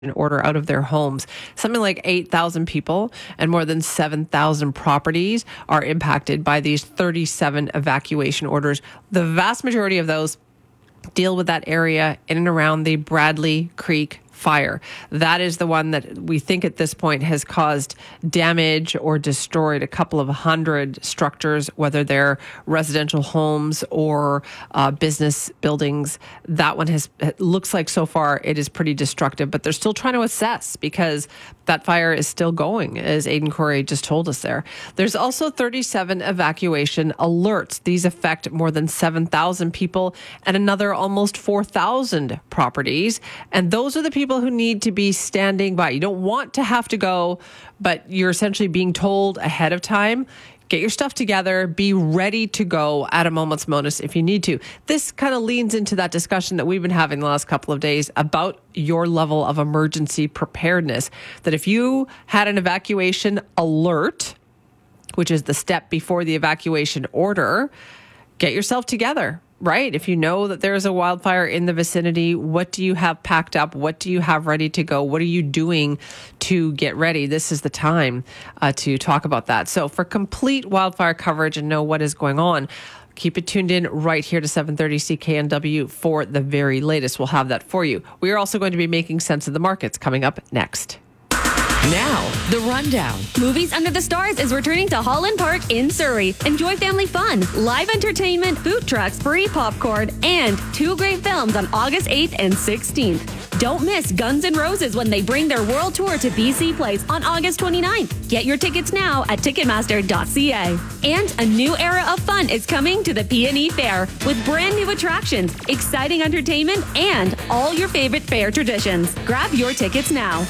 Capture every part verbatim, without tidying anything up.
order out of their homes. Something like eight thousand people and more than seven thousand properties are impacted by these thirty-seven evacuation orders. The vast majority of those deal with that area in and around the Bradley Creek fire. That is the one that we think at this point has caused damage or destroyed a couple of hundred structures, whether they're residential homes or uh, business buildings. That one has, it looks like so far it is pretty destructive, but they're still trying to assess because that fire is still going, as Aidan Corey just told us there. There's also thirty-seven evacuation alerts. These affect more than seven thousand people and another almost four thousand properties. And those are the people who need to be standing by. You don't want to have to go, but you're essentially being told ahead of time, get your stuff together, be ready to go at a moment's notice if you need to. This kind of leans into that discussion that we've been having the last couple of days about your level of emergency preparedness. That if you had an evacuation alert, which is the step before the evacuation order, get yourself together. Right? If you know that there's a wildfire in the vicinity, what do you have packed up? What do you have ready to go? What are you doing to get ready? This is the time uh, to talk about that. So for complete wildfire coverage and know what is going on, keep it tuned in right here to seven thirty C K N W for the very latest. We'll have that for you. We are also going to be making sense of the markets coming up next. Now, the rundown. Movies Under the Stars is returning to Holland Park in Surrey. Enjoy family fun, live entertainment, food trucks, free popcorn, and two great films on August eighth and sixteenth. Don't miss Guns N' Roses when they bring their world tour to B C Place on August twenty-ninth. Get your tickets now at ticketmaster dot c a. And a new era of fun is coming to the P and E Fair with brand new attractions, exciting entertainment, and all your favorite fair traditions. Grab your tickets now.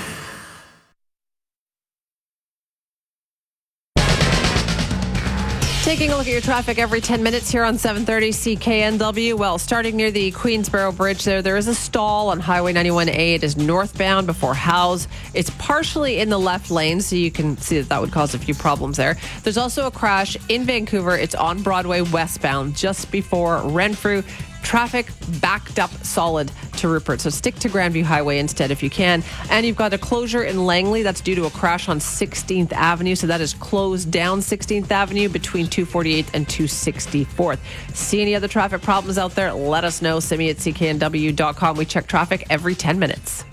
Taking a look at your traffic every ten minutes here on seven thirty C K N W. Well, starting near the Queensboro Bridge there, there is a stall on Highway ninety-one A. It is northbound before Howes. It's partially in the left lane, so you can see that that would cause a few problems there. There's also a crash in Vancouver. It's on Broadway westbound just before Renfrew. Traffic backed up solid to Rupert. So stick to Grandview Highway instead if you can. And you've got a closure in Langley. That's due to a crash on sixteenth Avenue. So that is closed down sixteenth Avenue between two forty-eighth and two sixty-fourth. See any other traffic problems out there? Let us know. Send me at C K N W dot com. We check traffic every ten minutes.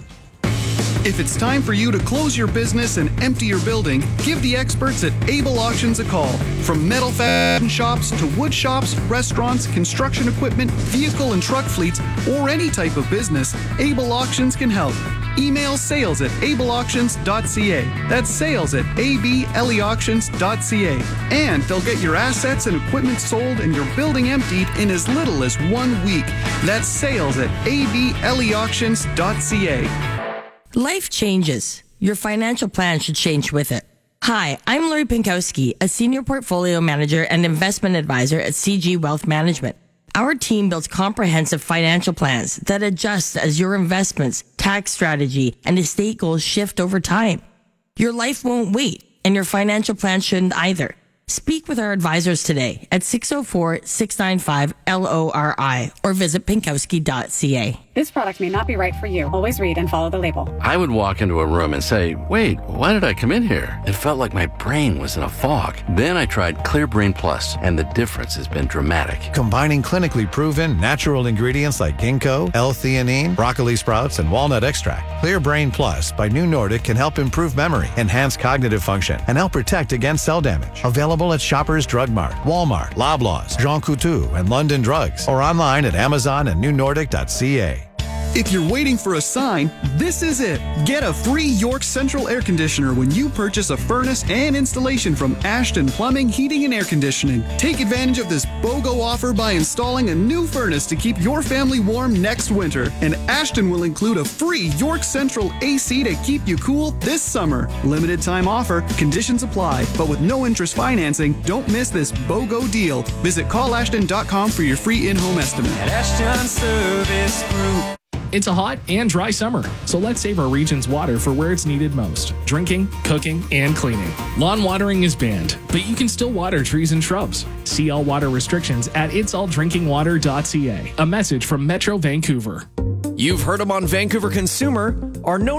If it's time for you to close your business and empty your building, give the experts at Able Auctions a call. From metal fashion shops to wood shops, restaurants, construction equipment, vehicle and truck fleets, or any type of business, Able Auctions can help. Email sales at able auctions dot c a. That's sales at able auctions dot c a. And they'll get your assets and equipment sold and your building emptied in as little as one week. That's sales at able auctions dot c a. Life changes. Your financial plan should change with it. Hi, I'm Lori Pinkowski, a senior portfolio manager and investment advisor at C G Wealth Management. Our team builds comprehensive financial plans that adjust as your investments, tax strategy, and estate goals shift over time. Your life won't wait, and your financial plan shouldn't either. Speak with our advisors today at six oh four, six nine five, L O R I or visit pinkowski dot c a. This product may not be right for you. Always read and follow the label. I would walk into a room and say, wait, why did I come in here? It felt like my brain was in a fog. Then I tried Clear Brain Plus, and the difference has been dramatic. Combining clinically proven natural ingredients like ginkgo, L-theanine, broccoli sprouts, and walnut extract, Clear Brain Plus by New Nordic can help improve memory, enhance cognitive function, and help protect against cell damage. Available at Shoppers Drug Mart, Walmart, Loblaws, Jean Coutu, and London Drugs, or online at Amazon and new nordic dot c a. If you're waiting for a sign, this is it. Get a free York Central air conditioner when you purchase a furnace and installation from Ashton Plumbing, Heating, and Air Conditioning. Take advantage of this BOGO offer by installing a new furnace to keep your family warm next winter. And Ashton will include a free York Central A C to keep you cool this summer. Limited time offer, conditions apply, but with no interest financing, don't miss this BOGO deal. Visit call ashton dot com for your free in-home estimate. At Ashton Service Group. It's a hot and dry summer, so let's save our region's water for where it's needed most: drinking, cooking, and cleaning. Lawn watering is banned, but you can still water trees and shrubs. See all water restrictions at its all drinking water dot c a. A message from Metro Vancouver. You've heard them on Vancouver Consumer, are known